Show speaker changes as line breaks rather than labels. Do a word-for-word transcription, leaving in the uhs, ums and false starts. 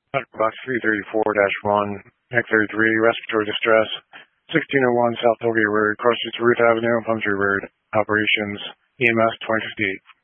Box three thirty-four dash one, N E C thirty-three, respiratory distress, sixteen oh one South Tollgate Road, cross streets Ruth Avenue, Plumtree Road, operations, E M S twenty fifty-eight.